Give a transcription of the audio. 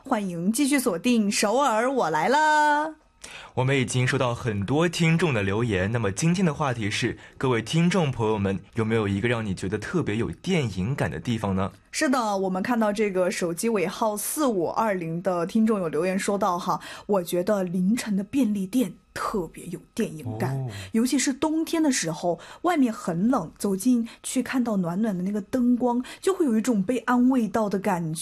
欢迎继续锁定首尔我来了。 我们已经收到很多听众的留言，那么今天的话题是，各位听众朋友们，有没有一个让你觉得特别有电影感的地方呢？ 是的，我们看到这个手机尾号4520的听众有留言说到哈，我觉得凌晨的便利店特别有电影感，尤其是冬天的时候，外面很冷，走进去看到暖暖的那个灯光，就会有一种被安慰到的感觉。